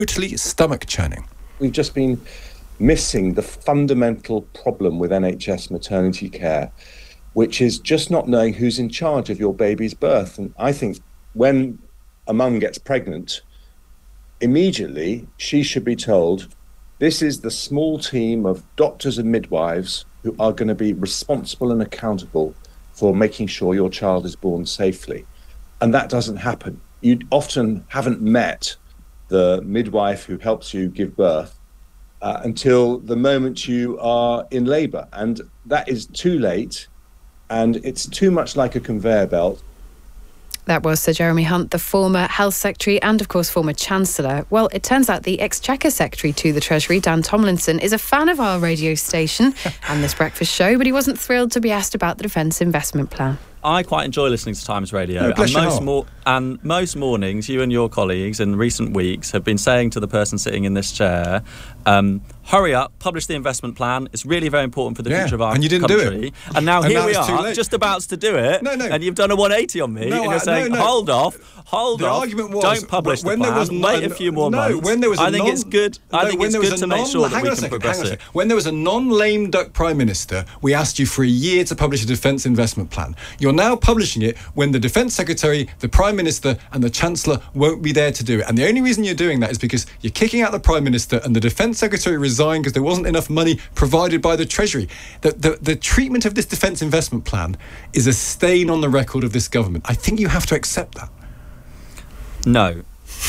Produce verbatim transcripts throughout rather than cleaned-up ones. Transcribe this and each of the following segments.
totally stomach-churning. We've just been missing the fundamental problem with N H S maternity care, which is just not knowing who's in charge of your baby's birth. And I think when a mum gets pregnant, immediately she should be told, this is the small team of doctors and midwives who are going to be responsible and accountable for making sure your child is born safely. And that doesn't happen. You often haven't met the midwife who helps you give birth uh, until the moment you are in labour. And that is too late, and it's too much like a conveyor belt. That was Sir Jeremy Hunt, the former Health Secretary and, of course, former Chancellor. Well, it turns out the Exchequer Secretary to the Treasury, Dan Tomlinson, is a fan of our radio station and this breakfast show, but he wasn't thrilled to be asked about the Defence Investment Plan. I quite enjoy listening to Times Radio. No, and, most mor- and most mornings, you and your colleagues in recent weeks have been saying to the person sitting in this chair, um, hurry up, publish the investment plan. It's really very important for the yeah, future of our and you didn't country. do it. And now and here now we it's too are, late. just about to do it. No, no. And you've done a one eighty on me. No, and you're I, saying, no, no. hold off, hold the off. Argument was, don't publish when the plan. There was Wait non, a few more no, months. When there was a I think non, it's good. I no, think it's good to make non, sure that we can second, progress it. When there was a non-lame duck Prime Minister, we asked you for a year to publish a defence investment plan. You're now publishing it when the Defence Secretary, the Prime Minister and the Chancellor won't be there to do it. And the only reason you're doing that is because you're kicking out the Prime Minister and the Defence Secretary resigned because there wasn't enough money provided by the Treasury. The, the, the treatment of this defence investment plan is a stain on the record of this government. I think you have to accept that. No.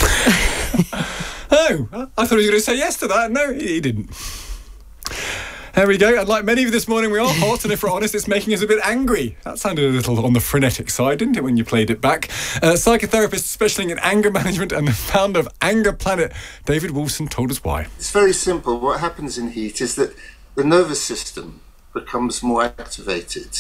Oh, I thought he was going to say yes to that. No, he didn't. There we go. And like many of you this morning, we are hot, and if we're honest, it's making us a bit angry. That sounded a little on the frenetic side, didn't it, when you played it back? Uh, psychotherapist specialising in anger management and the founder of Anger Planet, David Wolfson, told us why. It's very simple. What happens in heat is that the nervous system becomes more activated.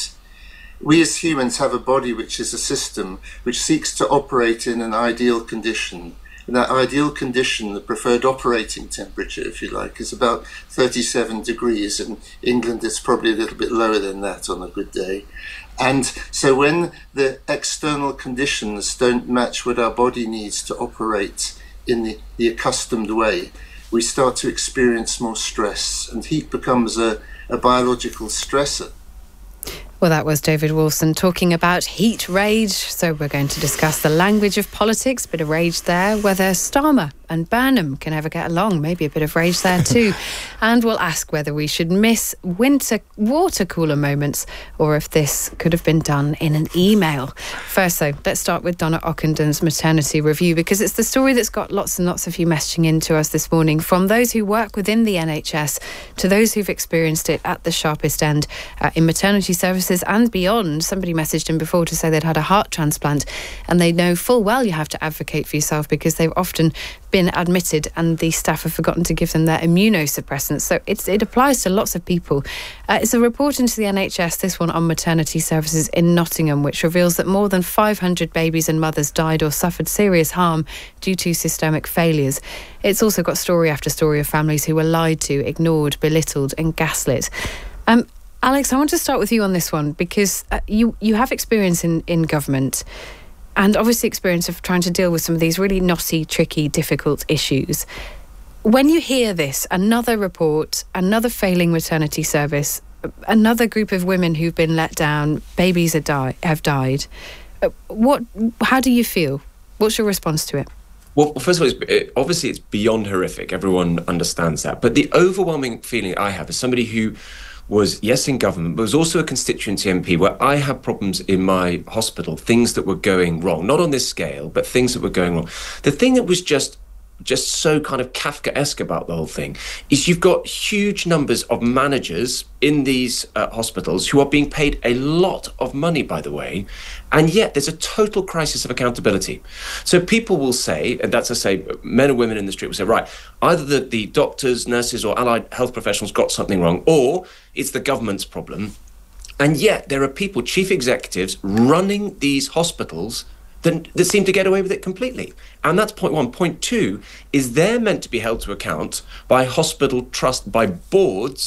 We as humans have a body which is a system which seeks to operate in an ideal condition. And that ideal condition, the preferred operating temperature, if you like, is about thirty-seven degrees. In England, it's probably a little bit lower than that on a good day. And so when the external conditions don't match what our body needs to operate in the, the accustomed way, we start to experience more stress. And heat becomes a, a biological stressor. Well, that was David Wolfson talking about heat rage. So we're going to discuss the language of politics, bit of rage there, whether Starmer and Burnham can ever get along, maybe a bit of rage there too. And we'll ask whether we should miss winter water cooler moments or if this could have been done in an email. First though, let's start with Donna Ockendon's maternity review, because it's the story that's got lots and lots of you messaging in to us this morning, from those who work within the N H S to those who've experienced it at the sharpest end uh, in maternity services and beyond. Somebody messaged in before to say they'd had a heart transplant and they know full well you have to advocate for yourself because they've often been admitted and the staff have forgotten to give them their immunosuppressants. So it's, it applies to lots of people. Uh, it's a report into the N H S, this one on maternity services in Nottingham, which reveals that more than five hundred babies and mothers died or suffered serious harm due to systemic failures. It's also got story after story of families who were lied to, ignored, belittled and gaslit. Um, Alex, I want to start with you on this one because uh, you, you have experience in, in government and obviously experience of trying to deal with some of these really knotty, tricky, difficult issues. When you hear this, another report, another failing maternity service, another group of women who've been let down, babies have, die, have died, uh, what? How do you feel? What's your response to it? Well, first of all, it's, it, obviously it's beyond horrific. Everyone understands that. But the overwhelming feeling I have as somebody who was, yes, in government, but was also a constituency M P where I had problems in my hospital, things that were going wrong, not on this scale, but things that were going wrong. The thing that was just just so kind of Kafkaesque about the whole thing is you've got huge numbers of managers in these uh, hospitals who are being paid a lot of money, by the way, and yet there's a total crisis of accountability. So people will say, and that's to say, men and women in the street will say, right, either the, the doctors, nurses or allied health professionals got something wrong, or it's the government's problem. And yet there are people, chief executives, running these hospitals that, that seem to get away with it completely. And that's point one. Point two is they're meant to be held to account by hospital trust, by boards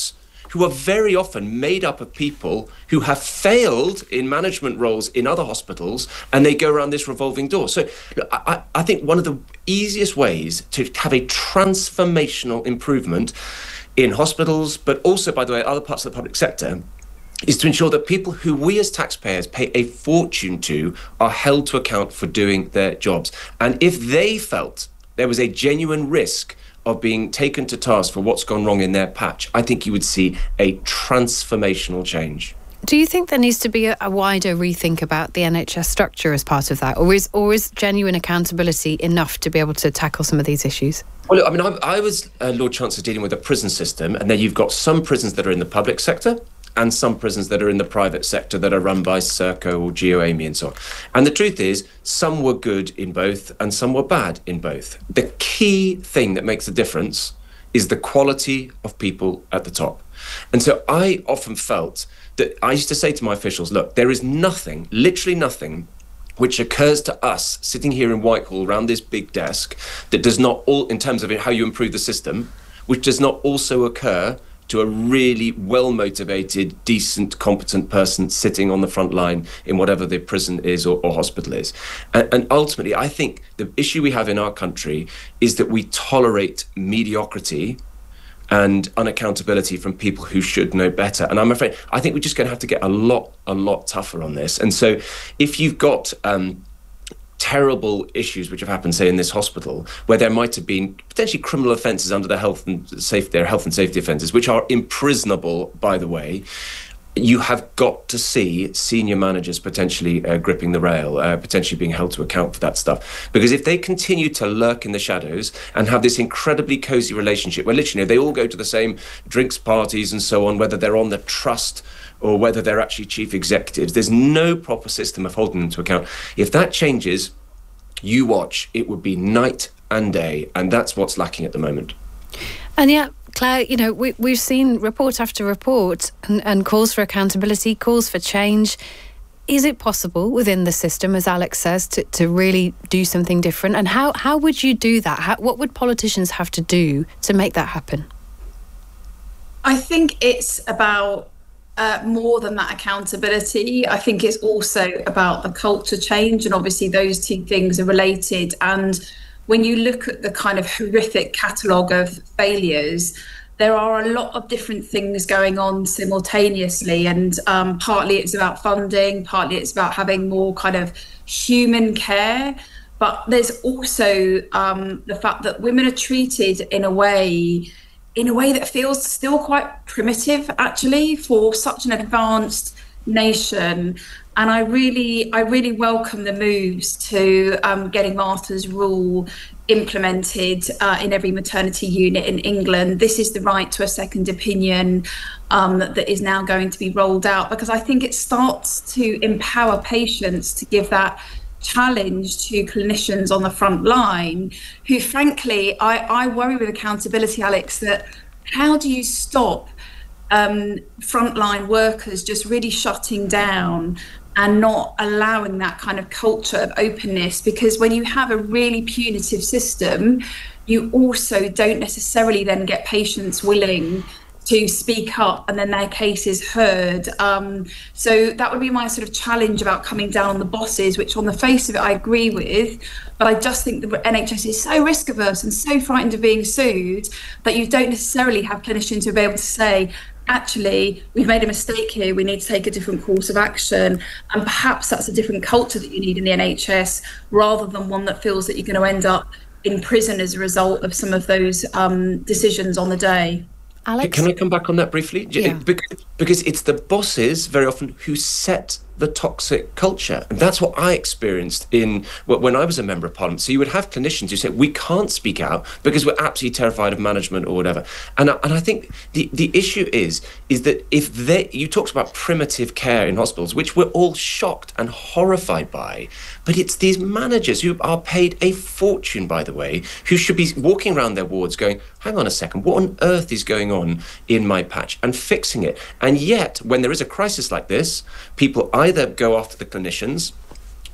who are very often made up of people who have failed in management roles in other hospitals, and they go around this revolving door. So I, I think one of the easiest ways to have a transformational improvement in hospitals, but also, by the way, other parts of the public sector, is to ensure that people who we as taxpayers pay a fortune to are held to account for doing their jobs. And if they felt there was a genuine risk of being taken to task for what's gone wrong in their patch, I think you would see a transformational change. Do you think there needs to be a, a wider rethink about the N H S structure as part of that? Or is, or is genuine accountability enough to be able to tackle some of these issues? Well, look, I mean, I, I was uh, Lord Chancellor dealing with a prison system, and then you've got some prisons that are in the public sector and some prisons that are in the private sector that are run by Serco or GeoAmey and so on. And the truth is, some were good in both and some were bad in both. The key thing that makes the difference is the quality of people at the top. And so I often felt that I used to say to my officials, look, there is nothing, literally nothing, which occurs to us sitting here in Whitehall around this big desk that does not all, in terms of how you improve the system, which does not also occur to a really well-motivated, decent, competent person sitting on the front line in whatever the prison is or, or hospital is. And, and ultimately, I think the issue we have in our country is that we tolerate mediocrity and unaccountability from people who should know better. And I'm afraid, I think we're just going to have to get a lot, a lot tougher on this. And so if you've got um, terrible issues which have happened, say, in this hospital, where there might have been potentially criminal offences under the health and safety, their health and safety offences, which are imprisonable, by the way, you have got to see senior managers potentially uh, gripping the rail, uh, potentially being held to account for that stuff. Because if they continue to lurk in the shadows and have this incredibly cosy relationship where literally they all go to the same drinks parties and so on, whether they're on the trust or whether they're actually chief executives, there's no proper system of holding them to account. If that changes, you watch, it would be night and day, and that's what's lacking at the moment. And yet, Claire, you know, we, we've seen report after report and, and calls for accountability, calls for change. Is it possible within the system, as Alex says, to, to really do something different? And how, how would you do that? How, what would politicians have to do to make that happen? I think it's about uh, more than that accountability. I think it's also about the culture change, and obviously those two things are related. And when you look at the kind of horrific catalogue of failures, there are a lot of different things going on simultaneously. And um, partly it's about funding, partly it's about having more kind of human care. But there's also um, the fact that women are treated in a way in a way that feels still quite primitive, actually, for such an advanced nation. And I really, I really welcome the moves to um, getting Martha's Rule implemented uh, in every maternity unit in England. This is the right to a second opinion um, that is now going to be rolled out, because I think it starts to empower patients to give that challenge to clinicians on the front line, who frankly, I, I worry with accountability, Alex, that how do you stop um, frontline workers just really shutting down and not allowing that kind of culture of openness? Because when you have a really punitive system, you also don't necessarily then get patients willing to speak up and then their case is heard. Um, so that would be my sort of challenge about coming down on the bosses, which on the face of it I agree with, but I just think the N H S is so risk averse and so frightened of being sued that you don't necessarily have clinicians who will be able to say, actually, we've made a mistake here, we need to take a different course of action. And perhaps that's a different culture that you need in the N H S, rather than one that feels that you're going to end up in prison as a result of some of those um, decisions on the day. Alex? Can I come back on that briefly? Yeah. Because, because it's the bosses very often who set the toxic culture. And that's what I experienced in when I was a member of Parliament. So you would have clinicians who said, we can't speak out because we're absolutely terrified of management or whatever. And, and I think the, the issue is, is that if they, you talked about primitive care in hospitals, which we're all shocked and horrified by, but it's these managers who are paid a fortune, by the way, who should be walking around their wards going, hang on a second, what on earth is going on in my patch, and fixing it. And yet, when there is a crisis like this, people either go after the clinicians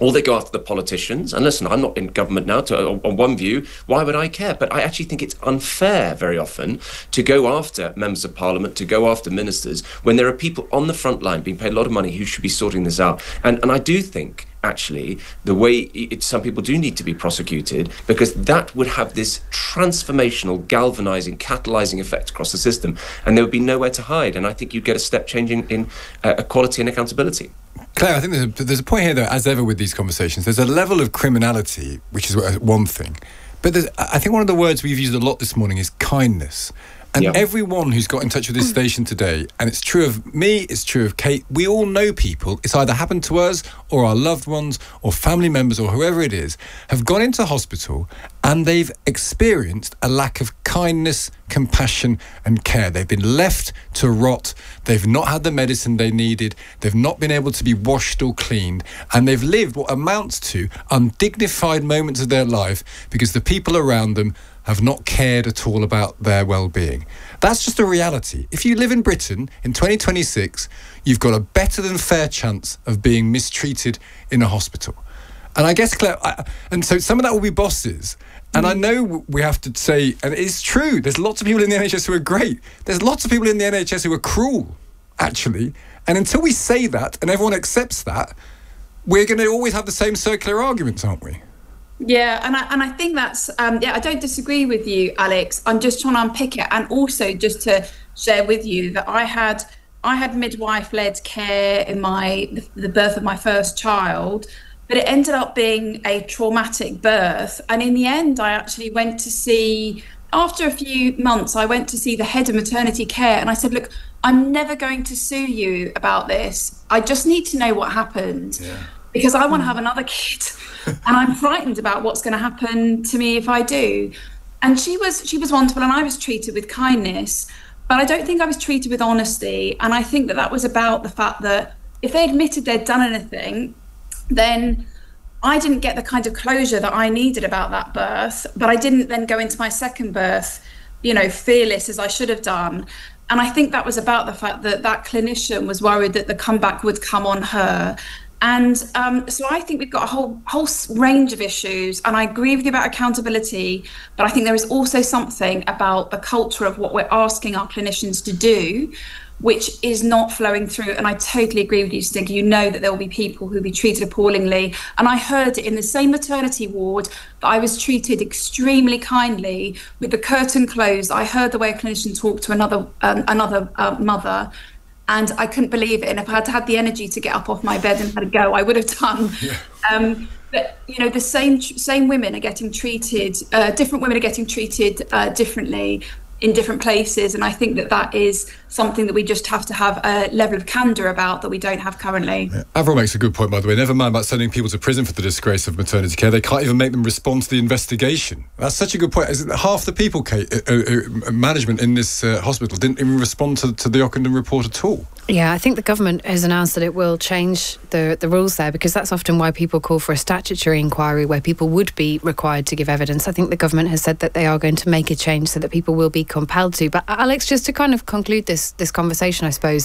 or they go after the politicians. And listen, I'm not in government now, to, on one view, why would I care? But I actually think it's unfair very often to go after members of parliament, to go after ministers, when there are people on the front line being paid a lot of money who should be sorting this out. And, and I do think, actually, the way it, some people do need to be prosecuted, because that would have this transformational, galvanizing, catalyzing effect across the system, and there would be nowhere to hide. And I think you'd get a step change in, in uh, equality and accountability. Claire, I think there's a, there's a point here, though, as ever with these conversations, there's a level of criminality, which is one thing. But there's, I think one of the words we've used a lot this morning is kindness. And yeah. everyone who's got in touch with this station today, and it's true of me, it's true of Kate, we all know people, it's either happened to us or our loved ones or family members or whoever it is, have gone into hospital and they've experienced a lack of kindness, compassion and care. They've been left to rot, they've not had the medicine they needed, they've not been able to be washed or cleaned, and they've lived what amounts to undignified moments of their life because the people around them have not cared at all about their well-being. That's just a reality. If you live in Britain in twenty twenty-six, you've got a better than fair chance of being mistreated in a hospital. And I guess, Claire, I, and so some of that will be bosses. And I know we have to say, and it's true, there's lots of people in the N H S who are great. There's lots of people in the N H S who are cruel, actually. And until we say that and everyone accepts that, we're going to always have the same circular arguments, aren't we? Yeah, and I and I think that's um, yeah. I don't disagree with you, Alex. I'm just trying to unpick it, and also just to share with you that I had I had midwife-led care in my the birth of my first child, but it ended up being a traumatic birth. And in the end, I actually went to see. After a few months, I went to see the head of maternity care, and I said, "Look, I'm never going to sue you about this. I just need to know what happened." Yeah. Because I want to have another kid and I'm frightened about what's going to happen to me if I do. And she was she was wonderful, and I was treated with kindness, but I don't think I was treated with honesty. And I think that that was about the fact that if they admitted they'd done anything, then I didn't get the kind of closure that I needed about that birth, but I didn't then go into my second birth, you know, fearless as I should have done. And I think that was about the fact that that clinician was worried that the comeback would come on her. And um, so I think we've got a whole whole range of issues, and I agree with you about accountability, but I think there is also something about the culture of what we're asking our clinicians to do, which is not flowing through. And I totally agree with you, Stig. You know that there will be people who will be treated appallingly. And I heard it in the same maternity ward that I was treated extremely kindly with the curtain closed. I heard the way a clinician talked to another um, another uh, mother. And I couldn't believe it. And if I had had the energy to get up off my bed and had a go, I would have done. Yeah. Um, but, you know, the same same women are getting treated, uh, different women are getting treated uh, differently in different places. And I think that that is something that we just have to have a level of candour about that we don't have currently. Yeah. Avril makes a good point, by the way. Never mind about sending people to prison for the disgrace of maternity care. They can't even make them respond to the investigation. That's such a good point. Is it half the people, Kate, uh, uh, management in this uh, hospital didn't even respond to, to the Ockenden report at all? Yeah, I think the government has announced that it will change the, the rules there, because that's often why people call for a statutory inquiry where people would be required to give evidence. I think the government has said that they are going to make a change so that people will be compelled to. But Alex, just to kind of conclude this this conversation, I suppose,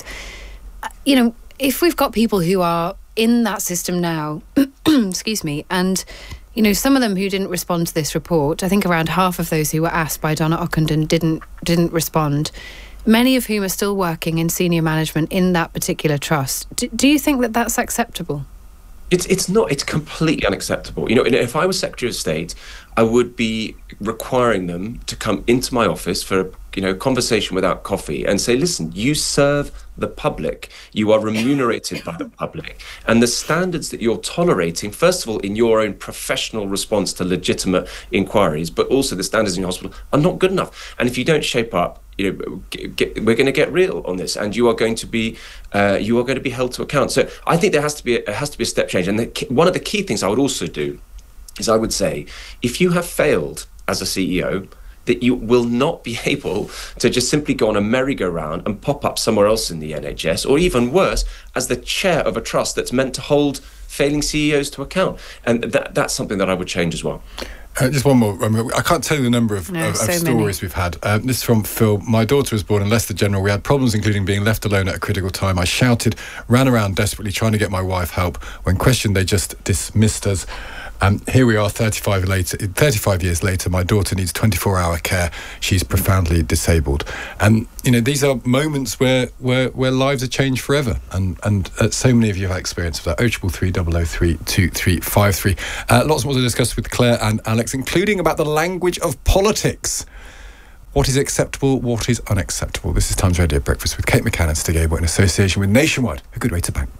you know, if we've got people who are in that system now, excuse me, and, you know, some of them who didn't respond to this report, I think around half of those who were asked by Donna Ockenden didn't didn't respond, many of whom are still working in senior management in that particular trust. Do, do you think that that's acceptable? It's it's not. It's completely unacceptable. You know, if I was Secretary of State, I would be requiring them to come into my office for a you know conversation without coffee and say, listen, you serve the public. You are remunerated by the public, and the standards that you're tolerating, first of all, in your own professional response to legitimate inquiries, but also the standards in your hospital are not good enough. And if you don't shape up, you know, get, get, we're going to get real on this, and you are going to be uh, you are going to be held to account. So I think there has to be a, has to be a step change. And the, one of the key things I would also do is I would say, if you have failed as a C E O, that you will not be able to just simply go on a merry-go-round and pop up somewhere else in the N H S, or even worse, as the chair of a trust that's meant to hold failing C E Os to account. And that that's something that I would change as well. Uh, just one more. I, mean, I can't tell you the number of, no, of, of so stories many. we've had. Uh, this is from Phil. My daughter was born in Leicester General. We had problems, including being left alone at a critical time. I shouted, ran around desperately trying to get my wife help. When questioned, they just dismissed us. Um, here we are, thirty-five later. thirty-five years later. My daughter needs twenty-four hour care. She's profoundly disabled, and you know these are moments where where, where lives are changed forever. And and uh, so many of you have experience of that. oh triple three, double oh three, two three five three. Uh, lots more to discuss with Claire and Alex, including about the language of politics. What is acceptable? What is unacceptable? This is Times Radio Breakfast with Kate McCann and Stig Abel in association with Nationwide. A good way to bank.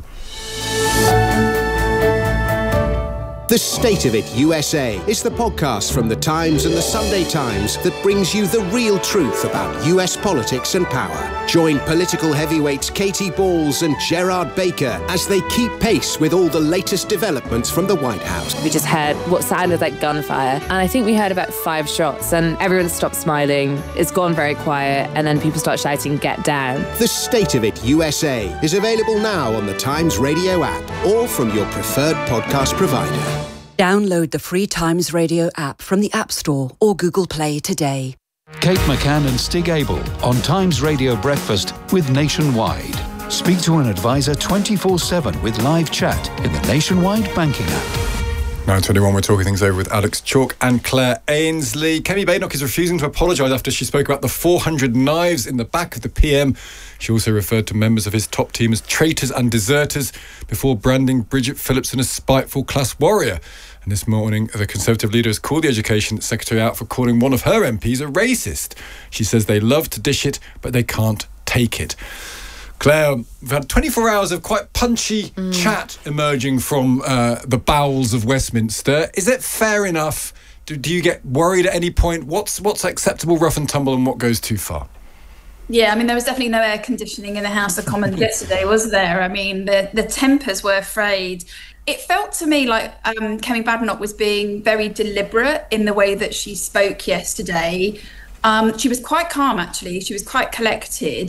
The State of It U S A is the podcast from The Times and The Sunday Times that brings you the real truth about U S politics and power. Join political heavyweights Katie Balls and Gerard Baker as they keep pace with all the latest developments from the White House. We just heard what sounded like gunfire, and I think we heard about five shots, and everyone stopped smiling. It's gone very quiet, and then people start shouting, "Get down." The State of It U S A is available now on the Times Radio app or from your preferred podcast provider. Download the free Times Radio app from the App Store or Google Play today. Kate McCann and Stig Abel on Times Radio Breakfast with Nationwide. Speak to an advisor twenty-four seven with live chat in the Nationwide banking app. nine twenty-one, we're talking things over with Alex Chalk and Claire Ainsley. Kemi Badenoch is refusing to apologise after she spoke about the four hundred knives in the back of the P M. She also referred to members of his top team as traitors and deserters before branding Bridget Phillipson as spiteful class warrior. And this morning, the Conservative leader has called the Education Secretary out for calling one of her M Ps a racist. She says they love to dish it, but they can't take it. Claire, we've had twenty-four hours of quite punchy mm. chat emerging from uh, the bowels of Westminster. Is it fair enough? Do, do you get worried at any point? What's what's acceptable rough and tumble and what goes too far? Yeah, I mean, there was definitely no air conditioning in the House of Commons yesterday, was there? I mean, the, the tempers were frayed. It felt to me like um, Kemi Badenoch was being very deliberate in the way that she spoke yesterday. Um, she was quite calm, actually. She was quite collected.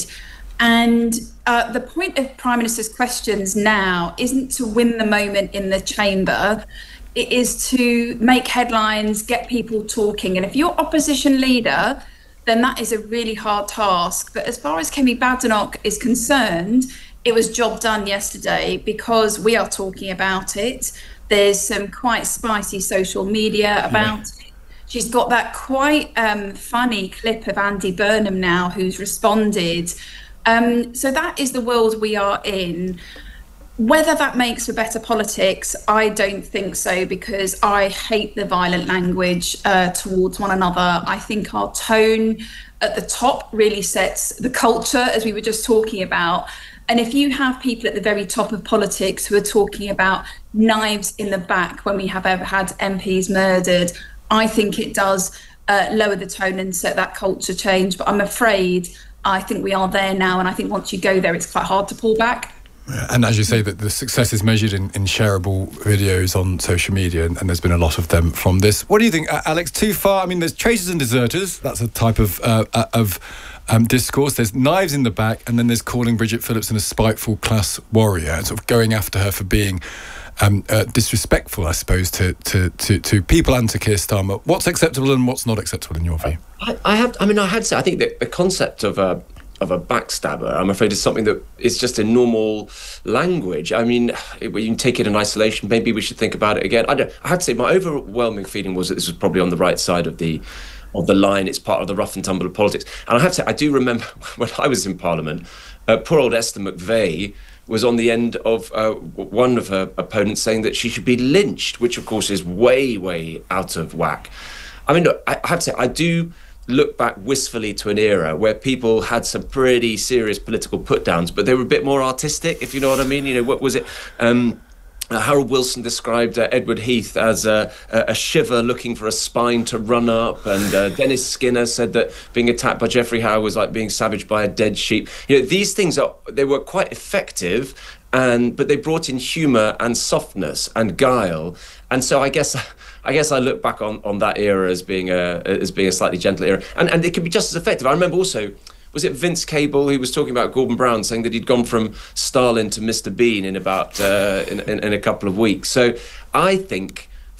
And uh, the point of Prime Minister's questions now isn't to win the moment in the chamber. It is to make headlines, get people talking. And if you're opposition leader, then that is a really hard task. But as far as Kemi Badenoch is concerned, it was job done yesterday because we are talking about it. There's some quite spicy social media about yeah. it. She's got that quite um, funny clip of Andy Burnham now who's responded. Um, so that is the world we are in. Whether that makes for better politics, I don't think so, because I hate the violent language uh, towards one another. I think our tone at the top really sets the culture, as we were just talking about. And if you have people at the very top of politics who are talking about knives in the back when we have ever had M Ps murdered, I think it does uh, lower the tone and set that culture change. But I'm afraid I think we are there now. And I think once you go there, it's quite hard to pull back. And as you say, that the success is measured in, in shareable videos on social media, and, and there's been a lot of them from this. What do you think, Alex? Too far? I mean, there's traitors and deserters. That's a type of uh, of um, discourse. There's knives in the back, and then there's calling Bridget Phillipson a spiteful class warrior, and sort of going after her for being um, uh, disrespectful, I suppose, to, to, to, to people and to Keir Starmer. What's acceptable and what's not acceptable in your view? I, I have. I mean, I had to say, I think that the concept of a of a backstabber, I'm afraid, is something that is just in normal language. I mean, you can take it in isolation. Maybe we should think about it again. I, don't, I had to say, my overwhelming feeling was that this was probably on the right side of the of the line. It's part of the rough and tumble of politics. And I have to say, I do remember when I was in Parliament, uh, poor old Esther McVeigh was on the end of uh, one of her opponents saying that she should be lynched, which, of course, is way, way out of whack. I mean, look, I, I have to say, I do look back wistfully to an era where people had some pretty serious political put-downs, but they were a bit more artistic, if you know what I mean. You know, what was it? Um, uh, Harold Wilson described uh, Edward Heath as a, a shiver looking for a spine to run up, and uh, Dennis Skinner said that being attacked by Geoffrey Howe was like being savaged by a dead sheep. You know, these things are they were quite effective, and but they brought in humour and softness and guile, and so I guess. I guess I look back on, on that era as being a as being a slightly gentler era, and and it can be just as effective. I remember also, was it Vince Cable who was talking about Gordon Brown, saying that he'd gone from Stalin to Mister Bean in about uh, in, in in a couple of weeks. So I think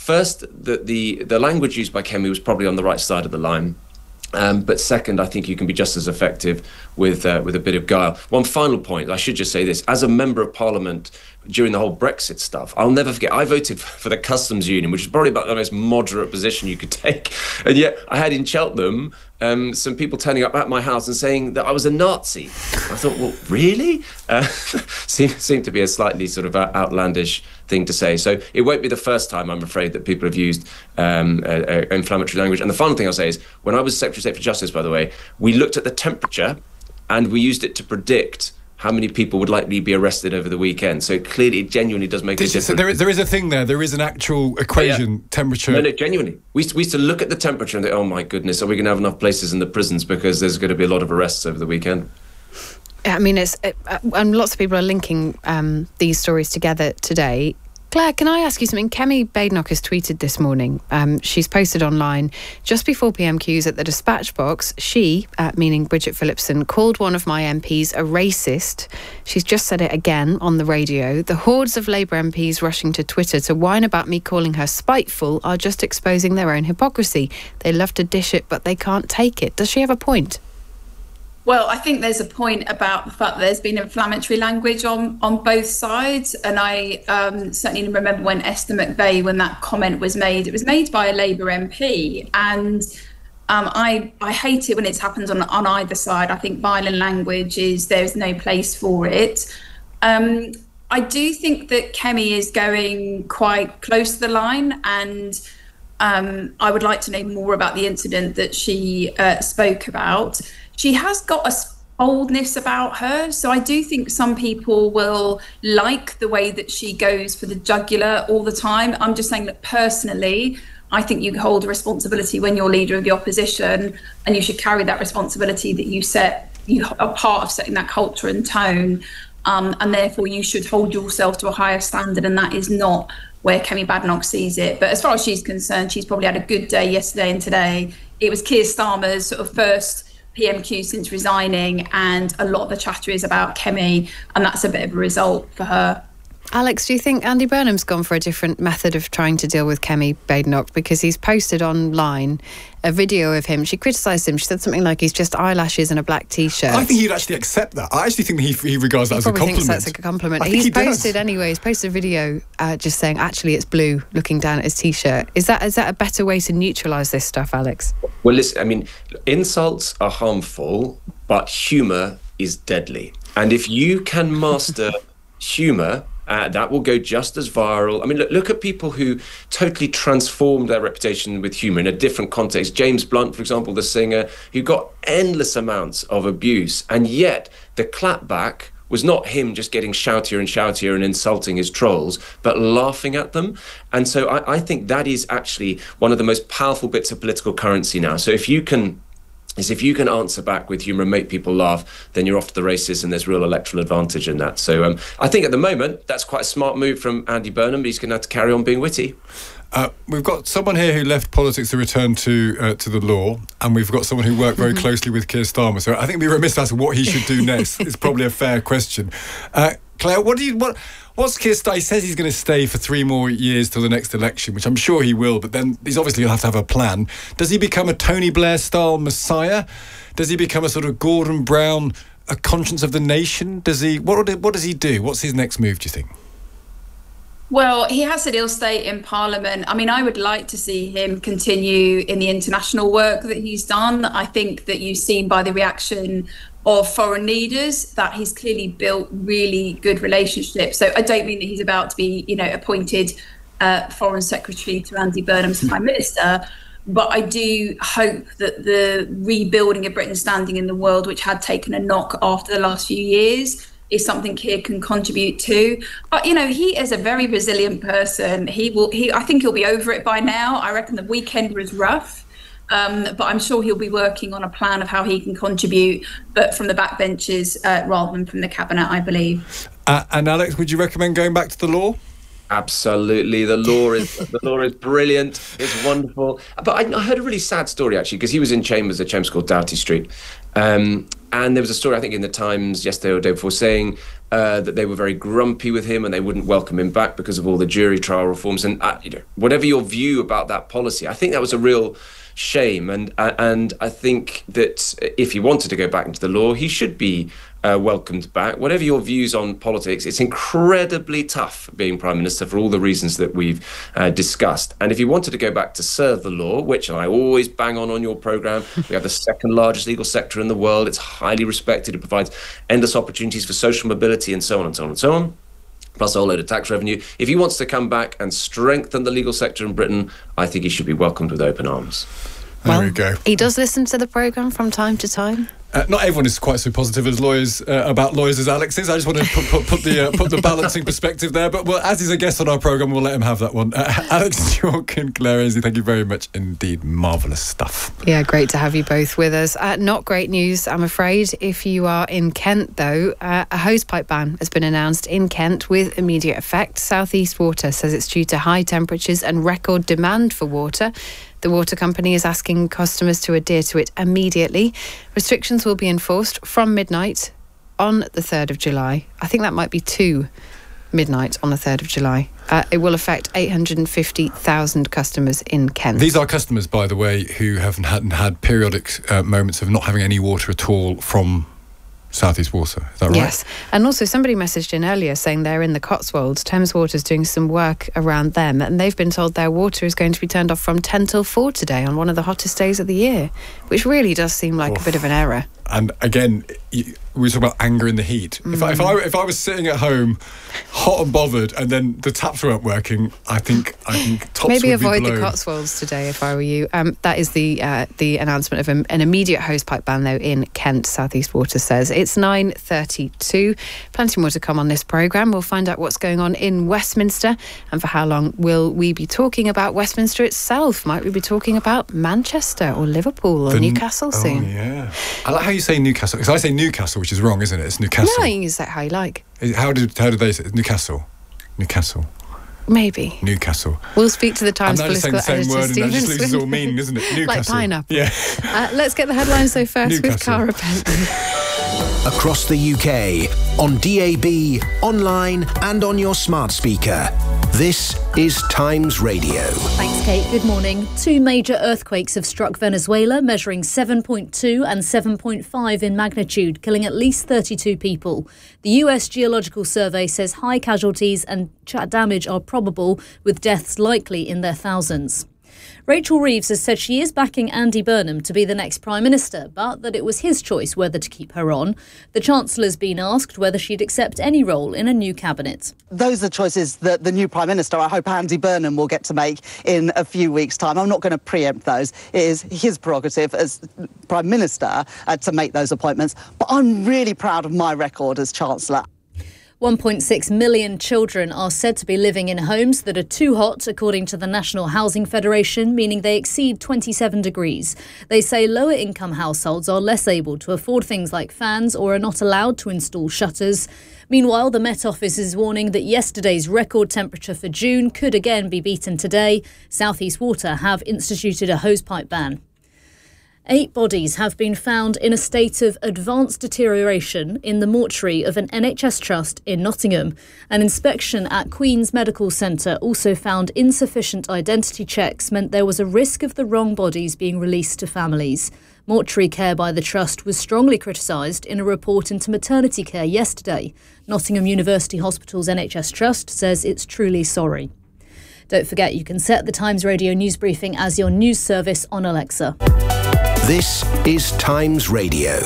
first, the, the, the language used by Kemi was probably on the right side of the line. Um, but second, I think you can be just as effective with uh, with a bit of guile. One final point, I should just say this. As a member of Parliament during the whole Brexit stuff, I'll never forget, I voted for the Customs Union, which is probably about the most moderate position you could take. And yet I had in Cheltenham um, some people turning up at my house and saying that I was a Nazi. I thought, well, really? Uh, seemed, seemed to be a slightly sort of outlandish thing to say. So it won't be the first time, I'm afraid, that people have used um, uh, uh, inflammatory language. And the final thing I'll say is, when I was Secretary of State for Justice, by the way, we looked at the temperature and we used it to predict how many people would likely be arrested over the weekend. So clearly, it genuinely does make a difference. So there is, there is a thing there. There is an actual equation, oh, yeah. temperature. No, no, genuinely. We used, to, we used to look at the temperature and think, oh my goodness, are we going to have enough places in the prisons because there's going to be a lot of arrests over the weekend? I mean, it's it, uh, and lots of people are linking um, these stories together today. Claire, can I ask you something? Kemi Badenoch has tweeted this morning. Um, she's posted online just before P M Qs at the dispatch box. She, uh, meaning Bridget Phillipson, called one of my M Ps a racist. She's just said it again on the radio. The hordes of Labour M Ps rushing to Twitter to whine about me calling her spiteful are just exposing their own hypocrisy. They love to dish it, but they can't take it. Does she have a point? Well, I think there's a point about the fact that there's been inflammatory language on, on both sides. And I um, certainly remember when Esther McVey, when that comment was made, it was made by a Labour M P. And um, I I hate it when it's happened on, on either side. I think violent language is, there's no place for it. Um, I do think that Kemi is going quite close to the line, and um, I would like to know more about the incident that she uh, spoke about. She has got a boldness about her. So I do think some people will like the way that she goes for the jugular all the time. I'm just saying that personally, I think you hold a responsibility when you're leader of the opposition, and you should carry that responsibility that you set, you are part of setting that culture and tone. Um, and therefore you should hold yourself to a higher standard. And that is not where Kemi Badenoch sees it. But as far as she's concerned, she's probably had a good day yesterday and today. It was Keir Starmer's sort of first P M Q since resigning, and a lot of the chatter is about Kemi, and that's a bit of a result for her. Alex, do you think Andy Burnham's gone for a different method of trying to deal with Kemi Badenoch? Because he's posted online a video of him. She criticised him. She said something like he's just eyelashes and a black T-shirt. I think he'd actually accept that. I actually think he, he regards that he as a compliment. He probably thinks that's a compliment. I He's think he posted does. anyway. He's posted a video uh, just saying, actually, it's blue, looking down at his T-shirt. Is that is that a better way to neutralise this stuff, Alex? Well, listen, I mean, insults are harmful, but humour is deadly. And if you can master humour, Uh, that will go just as viral. I mean, look, look at people who totally transformed their reputation with humour in a different context. James Blunt, for example, the singer, who got endless amounts of abuse, and yet the clapback was not him just getting shoutier and shoutier and insulting his trolls, but laughing at them. And so I, I think that is actually one of the most powerful bits of political currency now. So if you can is if you can answer back with humour and make people laugh, then you're off to the races, and there's real electoral advantage in that. So um, I think at the moment, that's quite a smart move from Andy Burnham, but he's going to have to carry on being witty. Uh, we've got someone here who left politics to return to uh, to the law, and we've got someone who worked very closely with Keir Starmer. So I think we'd be remiss as to what he should do next. It's probably a fair question. Uh, Claire, what do you what? What's Keir Starmer? He says he's going to stay for three more years till the next election, which I'm sure he will. But then he's obviously going to have to have a plan. Does he become a Tony Blair-style messiah? Does he become a sort of Gordon Brown, a conscience of the nation? Does he? What what does he do? What's his next move, do you think? Well, he has said he'll stay in Parliament. I mean, I would like to see him continue in the international work that he's done. I think that you've seen by the reaction of foreign leaders that he's clearly built really good relationships. So I don't mean that he's about to be, you know, appointed uh, Foreign Secretary to Andy Burnham's Prime Minister, but I do hope that the rebuilding of Britain's standing in the world, which had taken a knock after the last few years, is something Keir can contribute to. But, you know, he is a very resilient person. He will, he, I think he'll be over it by now. I reckon the weekend was rough. Um, but I'm sure he'll be working on a plan of how he can contribute, but from the backbenches uh, rather than from the cabinet, I believe. Uh, and Alex, would you recommend going back to the law? Absolutely, the law is the law is brilliant. It's wonderful. But I, I heard a really sad story actually, because he was in Chambers, a Chambers called Doughty Street, um, and there was a story, I think, in the Times yesterday or the day before saying uh, that they were very grumpy with him and they wouldn't welcome him back because of all the jury trial reforms. And uh, you know, whatever your view about that policy, I think that was a real shame. And uh, and I think that if he wanted to go back into the law, he should be uh, welcomed back. Whatever your views on politics, it's incredibly tough being Prime Minister for all the reasons that we've uh, discussed. And if he wanted to go back to serve the law, which I always bang on on your programme, we have the second largest legal sector in the world. It's highly respected. It provides endless opportunities for social mobility and so on and so on and so on. Plus a whole load of tax revenue. If he wants to come back and strengthen the legal sector in Britain, I think he should be welcomed with open arms. There well, we go. He does listen to the programme from time to time. Uh, not everyone is quite so positive as lawyers uh, about lawyers as Alex is. I just want to put, put, put the uh, put the balancing perspective there. But well, as he's a guest on our programme, we'll let him have that one. Uh, Alex York and Claire Ainsley, thank you very much indeed. Marvellous stuff. Yeah, great to have you both with us. Uh, not great news, I'm afraid. If you are in Kent, though, uh, a hosepipe ban has been announced in Kent with immediate effect. South East Water says it's due to high temperatures and record demand for water. The water company is asking customers to adhere to it immediately. Restrictions will be enforced from midnight on the third of July. I think that might be two midnight on the third of July. Uh, it will affect eight hundred fifty thousand customers in Kent. These are customers, by the way, who have had, had periodic uh, moments of not having any water at all from South East Water, is that right? Yes, and also somebody messaged in earlier saying they're in the Cotswolds. Thames Water's doing some work around them, and they've been told their water is going to be turned off from ten till four today on one of the hottest days of the year, which really does seem like Oof. a bit of an error. And again, we talk about anger in the heat. Mm. If, I, if I if I was sitting at home, hot and bothered, and then the taps weren't working, I think I think tops maybe would avoid be the Cotswolds today if I were you. Um, that is the uh, the announcement of an, an immediate hosepipe ban though in Kent. South East Water says it's nine thirty-two. Plenty more to come on this programme. We'll find out what's going on in Westminster, and for how long will we be talking about Westminster itself? Might we be talking about Manchester or Liverpool or the, Newcastle soon? Oh yeah, I like how you say Newcastle, because I say Newcastle, which is wrong, isn't it? It's Newcastle. No, you can say it how you like. How did how did they say it? Newcastle? Newcastle. Maybe. Newcastle. We'll speak to the Times I'm political saying the same editor, word, Stephen and that just loses Swindon. all meaning, doesn't it? Newcastle. Like pineapple. Yeah. Uh, let's get the headlines though first with Newcastle. Cara Bentley. Across the U K, on D A B, online and on your smart speaker. This is Times Radio. Thanks, Kate. Good morning. Two major earthquakes have struck Venezuela, measuring seven point two and seven point five in magnitude, killing at least thirty-two people. The U S Geological Survey says high casualties and damage are probable, with deaths likely in their thousands. Rachel Reeves has said she is backing Andy Burnham to be the next Prime Minister, but that it was his choice whether to keep her on. The Chancellor's been asked whether she'd accept any role in a new cabinet. Those are choices that the new Prime Minister, I hope Andy Burnham, will get to make in a few weeks' time. I'm not going to preempt those. It is his prerogative as Prime Minister uh, to make those appointments. But I'm really proud of my record as Chancellor. one point six million children are said to be living in homes that are too hot, according to the National Housing Federation, meaning they exceed twenty-seven degrees. They say lower income households are less able to afford things like fans or are not allowed to install shutters. Meanwhile, the Met Office is warning that yesterday's record temperature for June could again be beaten today. South East Water have instituted a hosepipe ban. Eight bodies have been found in a state of advanced deterioration in the mortuary of an N H S trust in Nottingham. An inspection at Queen's Medical Centre also found insufficient identity checks meant there was a risk of the wrong bodies being released to families. Mortuary care by the trust was strongly criticised in a report into maternity care yesterday. Nottingham University Hospital's N H S Trust says it's truly sorry. Don't forget you can set the Times Radio news briefing as your news service on Alexa. This is Times Radio.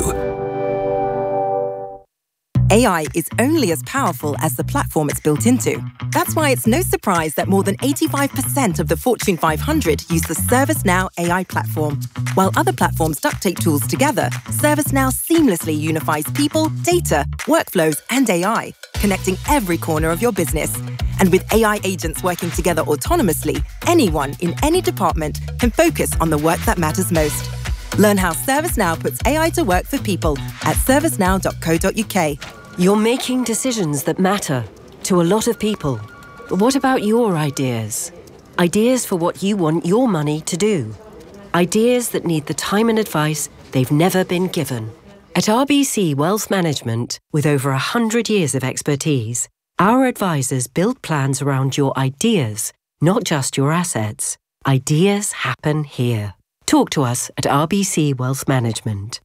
A I is only as powerful as the platform it's built into. That's why it's no surprise that more than eighty-five percent of the Fortune five hundred use the ServiceNow A I platform. While other platforms duct tape tools together, ServiceNow seamlessly unifies people, data, workflows, and A I, connecting every corner of your business. And with A I agents working together autonomously, anyone in any department can focus on the work that matters most. Learn how ServiceNow puts A I to work for people at servicenow dot co dot uk. You're making decisions that matter to a lot of people. But what about your ideas? Ideas for what you want your money to do. Ideas that need the time and advice they've never been given. At R B C Wealth Management, with over one hundred years of expertise, our advisors build plans around your ideas, not just your assets. Ideas happen here. Talk to us at R B C Wealth Management.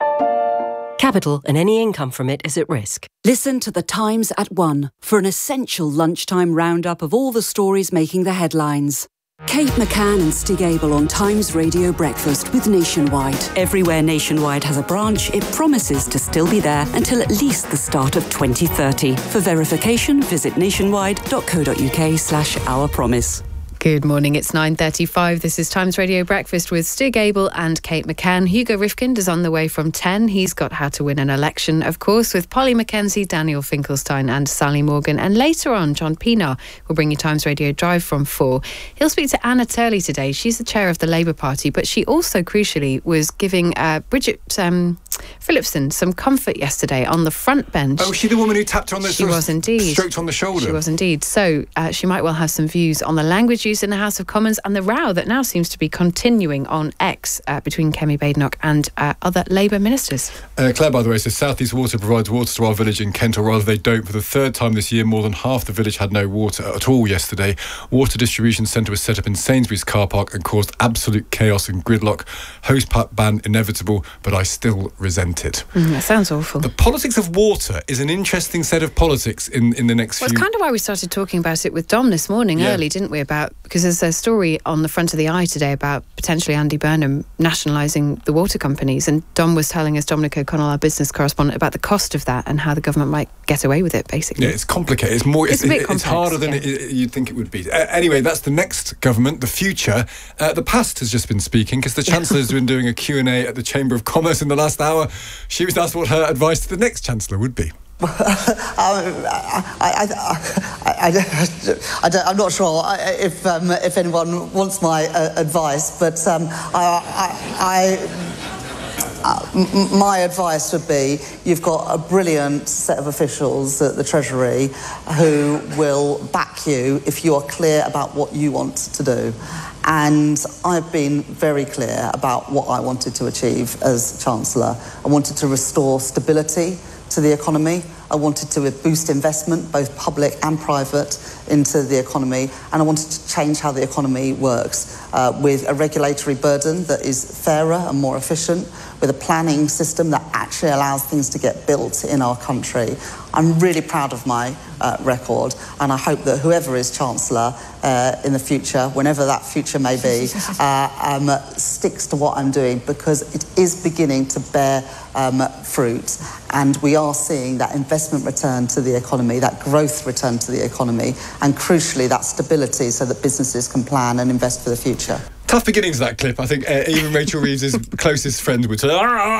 Capital and any income from it is at risk. Listen to The Times at one for an essential lunchtime roundup of all the stories making the headlines. Kate McCann and Stig Abel on Times Radio Breakfast with Nationwide. Everywhere Nationwide has a branch, it promises to still be there until at least the start of twenty thirty. For verification, visit nationwide.co.uk slash our promise. Good morning, it's nine thirty-five. This is Times Radio Breakfast with Stig Abel and Kate McCann. Hugo Rifkind is on the way from ten. He's got How to Win an Election, of course, with Polly Mackenzie, Daniel Finkelstein and Sally Morgan. And later on, John Pienaar will bring you Times Radio Drive from four. He'll speak to Anna Turley today. She's the chair of the Labour Party, but she also, crucially, was giving uh, Bridget um, Phillipson some comfort yesterday on the front bench. Oh, was she the woman who tapped her on the She was indeed. stroked on the shoulder? She was indeed. So uh, she might well have some views on the language use in the House of Commons and the row that now seems to be continuing on X uh, between Kemi Badenoch and uh, other Labour ministers. Uh, Claire, by the way, says South East Water provides water to our village in Kent, or rather they don't. For the third time this year, more than half the village had no water at all yesterday. Water distribution centre was set up in Sainsbury's car park and caused absolute chaos and gridlock. Host pipe ban inevitable, but I still resent it. Mm, that sounds awful. The politics of water is an interesting set of politics in, in the next Well, few... it's kind of why we started talking about it with Dom this morning Yeah. early, didn't we? About because there's a story on the front of the Eye today about potentially Andy Burnham nationalising the water companies, and Dom was telling us, Dominic O'Connell, our business correspondent, about the cost of that and how the government might get away with it, basically. Yeah, it's complicated. It's more. It's It's, a bit it's complex, harder than yeah. it, it- you'd think it would be. Uh, anyway, that's the next government, the future. Uh, the past has just been speaking because the Chancellor's been doing a Q and A at the Chamber of Commerce in the last hour. She was asked what her advice to the next Chancellor would be. um, I, I, I, I, don't, I don't, I'm not sure if um, if anyone wants my uh, advice, but um, I, I, I, uh, m- my advice would be: you've got a brilliant set of officials at the Treasury who will back you if you are clear about what you want to do. And I've been very clear about what I wanted to achieve as Chancellor. I wanted to restore stability to the economy. I wanted to boost investment, both public and private, into the economy. And I wanted to change how the economy works uh, with a regulatory burden that is fairer and more efficient, with a planning system that actually allows things to get built in our country. I'm really proud of my uh, record, and I hope that whoever is Chancellor uh, in the future, whenever that future may be, uh, um, sticks to what I'm doing, because it is beginning to bear um, fruit, and we are seeing that investment return to the economy, that growth return to the economy, and crucially that stability so that businesses can plan and invest for the future. Tough beginnings, that clip. I think uh, even Rachel Reeves' closest friend would say...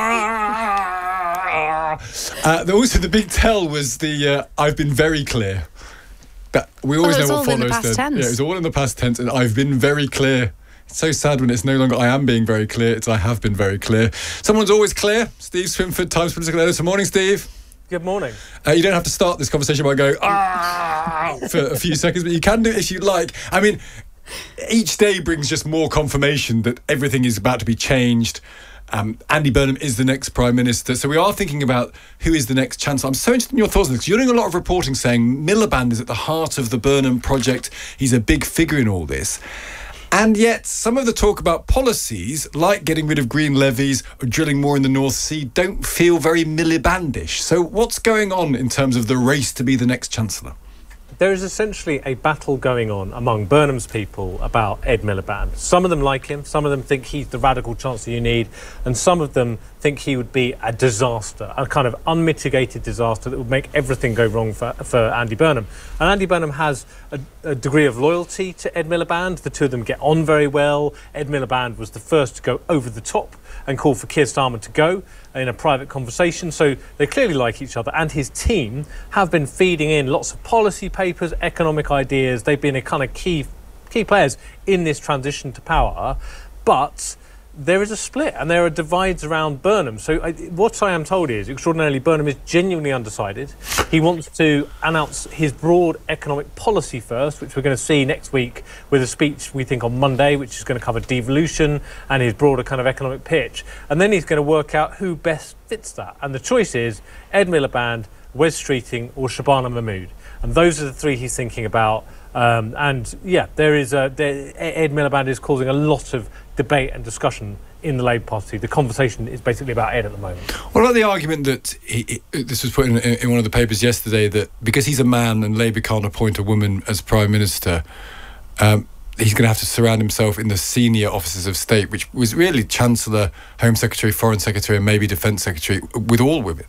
Uh, the, also, the big tell was the uh, I've been very clear. That we always Well, it was know all what in the follows past then. tense. Yeah, it was all in the past tense, and I've been very clear. It's so sad when it's no longer I am being very clear, it's I have been very clear. Someone's always clear. Steve Swinford, Times Political Editor. Morning, Steve. Good morning. Uh, you don't have to start this conversation by going ah for a few seconds, but you can do it if you like. I mean, each day brings just more confirmation that everything is about to be changed. Um, Andy Burnham is the next Prime Minister. So we are thinking about who is the next Chancellor. I'm so interested in your thoughts on this, because you're doing a lot of reporting saying Miliband is at the heart of the Burnham project. He's a big figure in all this. And yet some of the talk about policies, like getting rid of green levies or drilling more in the North Sea, don't feel very Milibandish. So what's going on in terms of the race to be the next Chancellor? There is essentially a battle going on among Burnham's people about Ed Miliband. Some of them like him, some of them think he's the radical chancellor you need, and some of them think he would be a disaster, a kind of unmitigated disaster that would make everything go wrong for, for Andy Burnham. And Andy Burnham has a, a degree of loyalty to Ed Miliband. The two of them get on very well. Ed Miliband was the first to go over the top and call for Keir Starmer to go in a private conversation. So they clearly like each other, and his team have been feeding in lots of policy papers, economic ideas. They've been a kind of key key players in this transition to power. But there is a split and there are divides around Burnham. So I, what I am told is, extraordinarily, Burnham is genuinely undecided. He wants to announce his broad economic policy first, which we're going to see next week with a speech, we think, on Monday, which is going to cover devolution and his broader kind of economic pitch. And then he's going to work out who best fits that. And the choice is Ed Miliband, Wes Streeting or Shabana Mahmood. And those are the three he's thinking about. Um, and yeah, there is a, there, Ed Miliband is causing a lot of debate and discussion in the Labour Party. The conversation is basically about Ed at the moment. What about the argument that he, he, this was put in, in one of the papers yesterday, that because he's a man and Labour can't appoint a woman as Prime Minister, um, he's going to have to surround himself in the senior offices of state, which was really Chancellor, Home Secretary, Foreign Secretary and maybe Defence Secretary, with all women?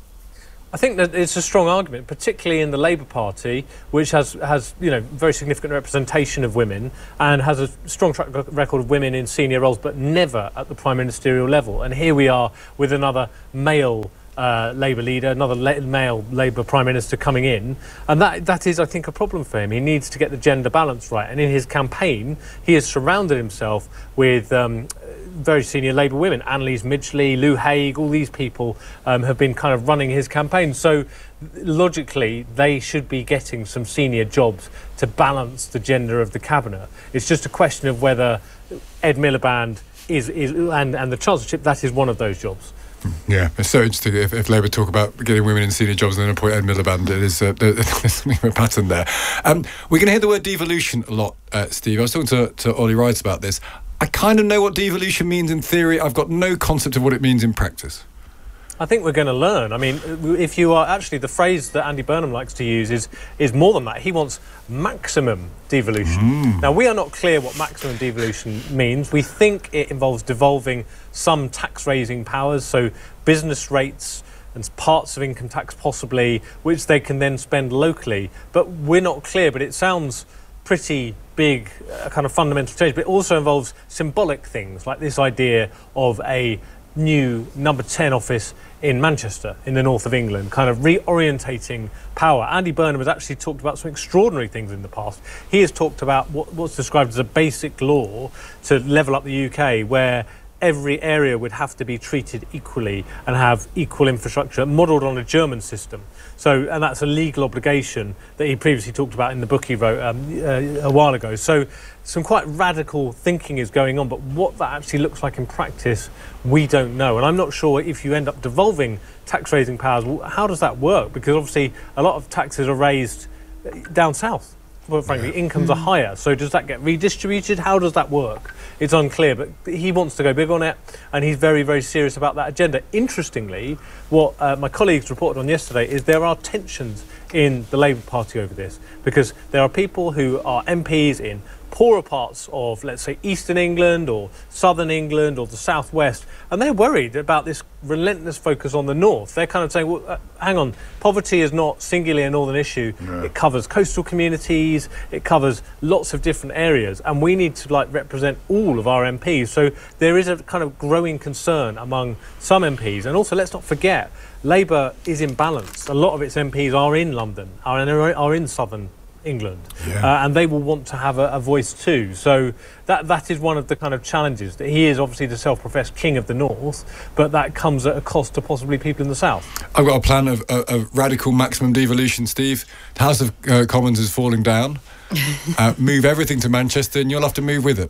I think that it's a strong argument, particularly in the Labour Party, which has, has you know, very significant representation of women and has a strong track record of women in senior roles, but never at the prime ministerial level. And here we are with another male uh, Labour leader, another la- male Labour Prime Minister coming in. And that that is, I think, a problem for him. He needs to get the gender balance right. And in his campaign, he has surrounded himself with Um, very senior Labour women. Annalise Midgley, Lou Haig, all these people um, have been kind of running his campaign. So logically, they should be getting some senior jobs to balance the gender of the cabinet. It's just a question of whether Ed Miliband is, is and, and the Chancellorship, that is one of those jobs. Yeah, it's so interesting if, if Labour talk about getting women in senior jobs and then appoint Ed Miliband. It is, uh, there's something of a pattern there. Um, we're going to hear the word devolution a lot, uh, Steve. I was talking to, to Ollie Wright about this. I kind of know what devolution means in theory. I've got no concept of what it means in practice. I think we're going to learn. I mean, if you are actually, the phrase that Andy Burnham likes to use is is more than that. He wants maximum devolution. Mm. Now, we are not clear what maximum devolution means. We think it involves devolving some tax-raising powers, so business rates and parts of income tax possibly, which they can then spend locally. But we're not clear, but it sounds pretty big, uh, kind of fundamental change, but it also involves symbolic things like this idea of a new number ten office in Manchester in the north of England, kind of reorientating power. Andy Burnham has actually talked about some extraordinary things in the past. He has talked about what, what's described as a basic law to level up the U K, where every area would have to be treated equally and have equal infrastructure, modelled on a German system. So, and that's a legal obligation that he previously talked about in the book he wrote um, uh, a while ago. So some quite radical thinking is going on, but what that actually looks like in practice, we don't know. And I'm not sure if you end up devolving tax-raising powers, well, how does that work? Because obviously a lot of taxes are raised down south. Well, frankly, incomes are higher. So does that get redistributed? How does that work? It's unclear, but he wants to go big on it, and he's very, very serious about that agenda. Interestingly, what uh, my colleagues reported on yesterday is there are tensions in the Labour Party over this, because there are people who are M Ps in poorer parts of, let's say, eastern England or southern England or the southwest, and they're worried about this relentless focus on the north. They're kind of saying, well, uh, hang on, poverty is not singularly a northern issue. No. It covers coastal communities, it covers lots of different areas, and we need to like represent all of our M Ps. So there is a kind of growing concern among some M Ps, and also let's not forget, Labour is imbalanced. A lot of its M Ps are in London, are in, are in southern England, yeah. uh, and they will want to have a, a voice too. So that that is one of the kind of challenges. That he is obviously the self-professed king of the north, but that comes at a cost to possibly people in the south. I've got a plan of, of, of radical maximum devolution, Steve. The House of uh, Commons is falling down. uh, move everything to Manchester, and you'll have to move with it.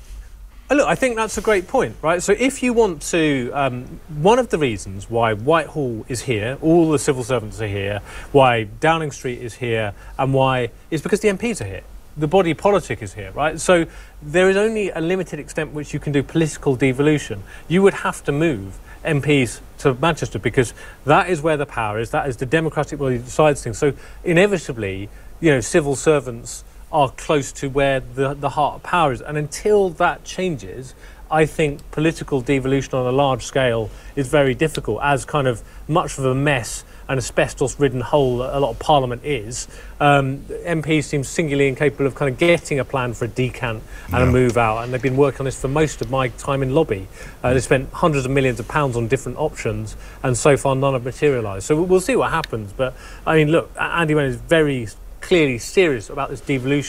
Look, I think that's a great point, right? So if you want to, um, one of the reasons why Whitehall is here, all the civil servants are here, why Downing Street is here, and why, is because the M Ps are here. The body politic is here, right? So there is only a limited extent which you can do political devolution. You would have to move M Ps to Manchester because that is where the power is, that is the democratic body that decides things. So inevitably, you know, civil servants are close to where the, the heart of power is. And until that changes, I think political devolution on a large scale is very difficult, as kind of much of a mess and asbestos-ridden hole that a lot of Parliament is. Um, M Ps seem singularly incapable of kind of getting a plan for a decant and yeah. a move out, and they've been working on this for most of my time in lobby. Uh, they spent hundreds of millions of pounds on different options, and so far none have materialised. So we'll see what happens. But, I mean, look, Andy Burnham is very clearly serious about this devolution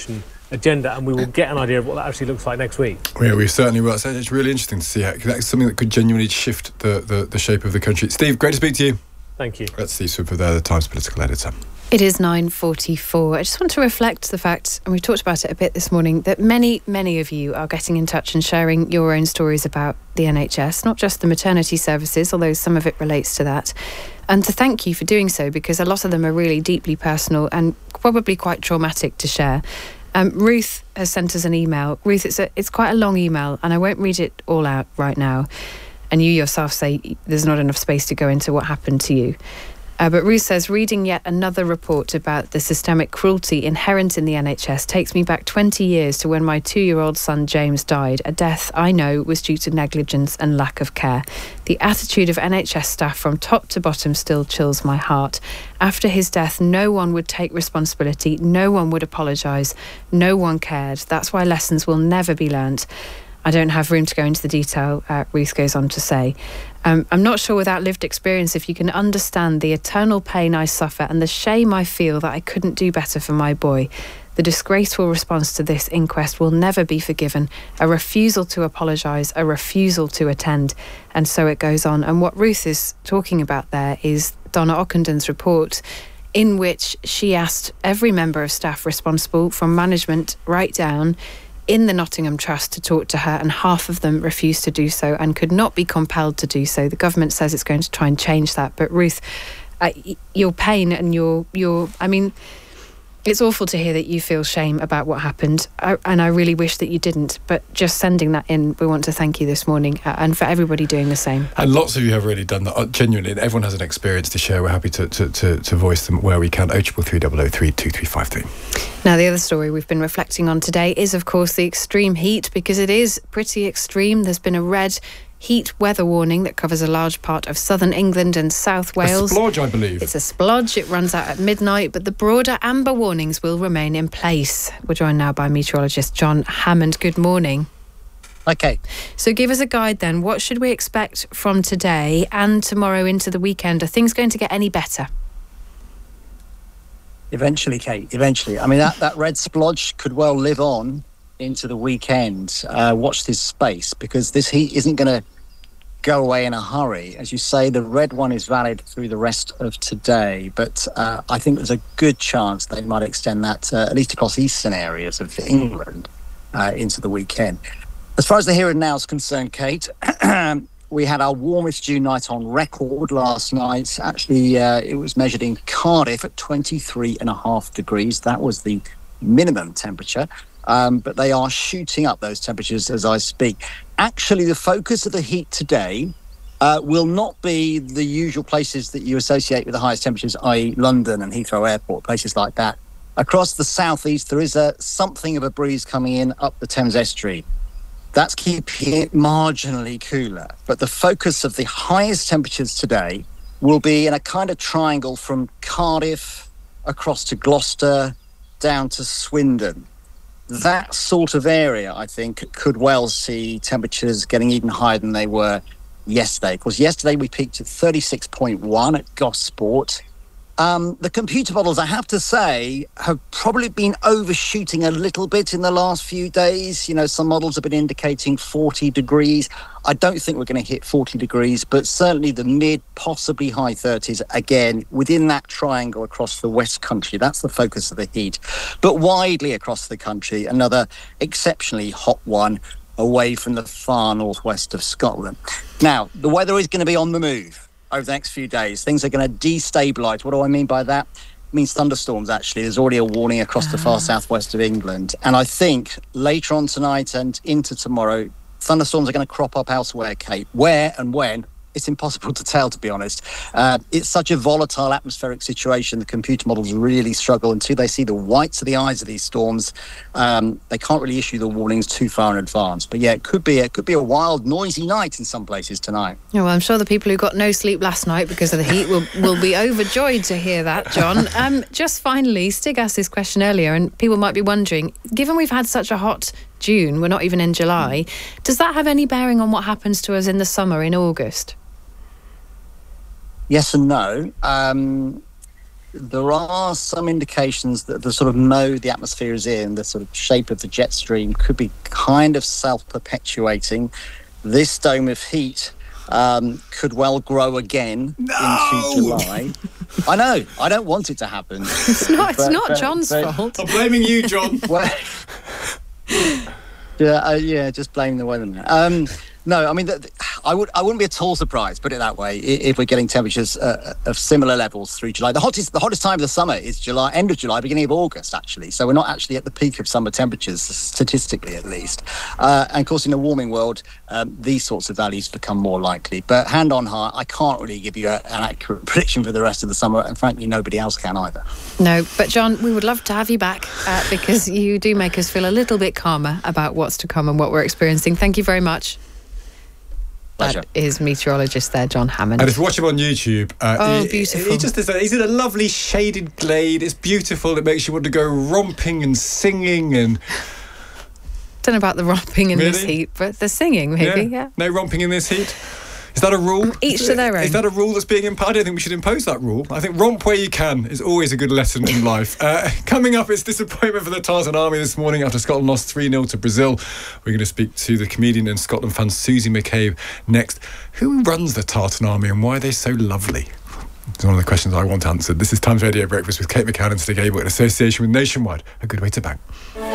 agenda, and we will get an idea of what that actually looks like next week. Yeah, we certainly will. So it's really interesting to see how that's something that could genuinely shift the, the, the shape of the country. Steve, great to speak to you. Thank you. That's Steve Swiffer there, the Times political editor. It is nine forty-four. I just want to reflect the fact, and we've talked about it a bit this morning, that many, many of you are getting in touch and sharing your own stories about the N H S, not just the maternity services, although some of it relates to that. And to thank you for doing so, because a lot of them are really deeply personal and probably quite traumatic to share. Um, Ruth has sent us an email. Ruth, it's a, it's quite a long email, and I won't read it all out right now. And you yourself say there's not enough space to go into what happened to you. Uh, but Ruth says, reading yet another report about the systemic cruelty inherent in the N H S takes me back twenty years to when my two-year-old son James died, a death I know was due to negligence and lack of care. The attitude of N H S staff from top to bottom still chills my heart. After his death, no one would take responsibility, no one would apologise, no one cared. That's why lessons will never be learnt. I don't have room to go into the detail, uh, Ruth goes on to say. Um, I'm not sure without lived experience if you can understand the eternal pain I suffer and the shame I feel that I couldn't do better for my boy. The disgraceful response to this inquest will never be forgiven. A refusal to apologise, a refusal to attend. And so it goes on. And what Ruth is talking about there is Donna Ockenden's report, in which she asked every member of staff responsible, from management right down, in the Nottingham Trust to talk to her, and half of them refused to do so and could not be compelled to do so. The government says it's going to try and change that. But Ruth, uh, your pain and your, your, I mean, it's awful to hear that you feel shame about what happened, I, and I really wish that you didn't. But just sending that in, we want to thank you this morning, uh, and for everybody doing the same. And lots of you have really done that, uh, genuinely, and everyone has an experience to share. We're happy to, to, to, to voice them where we can. oh triple three double oh three two three five three. Now, the other story we've been reflecting on today is, of course, the extreme heat, because it is pretty extreme. There's been a red heat weather warning that covers a large part of southern England and South Wales. A splodge, I believe. It's a splodge. It runs out at midnight, but the broader amber warnings will remain in place. We're joined now by meteorologist John Hammond. Good morning. Okay. So give us a guide then. What should we expect from today and tomorrow into the weekend? Are things going to get any better? Eventually, Kate, eventually. I mean, that, that red splodge could well live on into the weekend. Uh, watch this space, because this heat isn't going to go away in a hurry. As you say, the red one is valid through the rest of today, but uh, I think there's a good chance they might extend that uh, at least across eastern areas of England uh, into the weekend. As far as the here and now is concerned, Kate, we had our warmest June night on record last night. Actually, uh, it was measured in Cardiff at twenty-three and a half degrees. That was the minimum temperature. Um, but they are shooting up, those temperatures, as I speak. Actually, the focus of the heat today uh, will not be the usual places that you associate with the highest temperatures, that is. London and Heathrow Airport, places like that. Across the southeast, there is a something of a breeze coming in up the Thames Estuary. That's keeping it marginally cooler. But the focus of the highest temperatures today will be in a kind of triangle from Cardiff across to Gloucester down to Swindon. That sort of area, I think, could well see temperatures getting even higher than they were yesterday. Of course, yesterday we peaked at thirty-six point one at Gosport. Um, the computer models, I have to say, have probably been overshooting a little bit in the last few days. You know, some models have been indicating forty degrees. I don't think we're going to hit forty degrees, but certainly the mid, possibly high thirties, again, within that triangle across the West Country. That's the focus of the heat. But widely across the country, another exceptionally hot one away from the far northwest of Scotland. Now, the weather is going to be on the move over the next few days. Things are going to destabilise. What do I mean by that? It means thunderstorms, actually. There's already a warning across the far southwest of England. And I think later on tonight and into tomorrow, thunderstorms are going to crop up elsewhere, Kate. Where and when, it's impossible to tell, to be honest. Uh, it's such a volatile atmospheric situation. The computer models really struggle until they see the whites of the eyes of these storms. Um, they can't really issue the warnings too far in advance. But yeah, it could be it could be a wild, noisy night in some places tonight. Oh, well, I'm sure the people who got no sleep last night because of the heat will, will be overjoyed to hear that, John. Um, just finally, Stig asked this question earlier, and people might be wondering, given we've had such a hot June, we're not even in July, does that have any bearing on what happens to us in the summer in August? Yes and no. Um, there are some indications that the sort of mode the atmosphere is in, the sort of shape of the jet stream, could be kind of self-perpetuating. This dome of heat um, could well grow again no! into July. I know. I don't want it to happen. It's not. It's but, not but, John's but, fault. I'm blaming you, John. Well, yeah, uh, yeah. Just blame the weatherman. Um, no, I mean, th- th- I would. I wouldn't be at all surprised. Put it that way. If we're getting temperatures uh, of similar levels through July, the hottest, the hottest time of the summer is July, end of July, beginning of August, actually. So we're not actually at the peak of summer temperatures, statistically at least. Uh, and of course, in a warming world, um, these sorts of values become more likely. But hand on heart, I can't really give you a, an accurate prediction for the rest of the summer, and frankly, nobody else can either. No, but John, we would love to have you back uh, because you do make us feel a little bit calmer about what's to come and what we're experiencing. Thank you very much. Pleasure. That is meteorologist there, John Hammond. And if you watch him on YouTube, uh, oh, he, beautiful! He just is a, he's in a lovely shaded glade. It's beautiful. It makes you want to go romping and singing and. Don't know about the romping in really? this heat, but the singing maybe. Yeah. yeah. No romping in this heat. Is that a rule? Each to their own. Is that a rule that's being imposed? I don't think we should impose that rule. I think romp where you can is always a good lesson in life. Uh, coming up, it's disappointment for the Tartan Army this morning after Scotland lost three nil to Brazil. We're going to speak to the comedian and Scotland fan Susie McCabe next. Who runs the Tartan Army and why are they so lovely? It's one of the questions I want answered. This is Times Radio Breakfast with Kate McCann and Stig Abel in association with Nationwide. A good way to bank.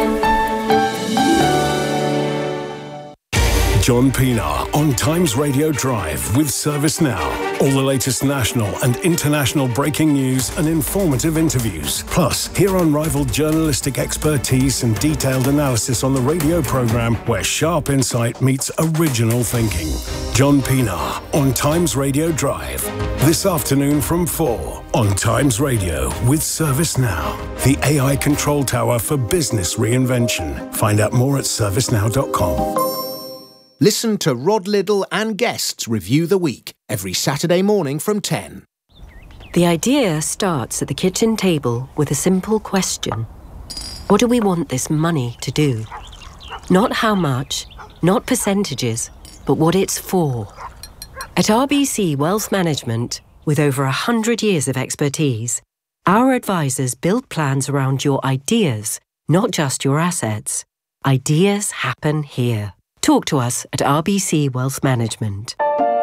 John Pienaar on Times Radio Drive with ServiceNow. All the latest national and international breaking news and informative interviews. Plus, hear unrivaled journalistic expertise and detailed analysis on the radio programme where sharp insight meets original thinking. John Pienaar on Times Radio Drive. This afternoon from four on Times Radio with ServiceNow. The A I control tower for business reinvention. Find out more at service now dot com. Listen to Rod Liddle and guests review the week every Saturday morning from ten. The idea starts at the kitchen table with a simple question. What do we want this money to do? Not how much, not percentages, but what it's for. At R B C Wealth Management, with over one hundred years of expertise, our advisors build plans around your ideas, not just your assets. Ideas happen here. Talk to us at R B C Wealth Management.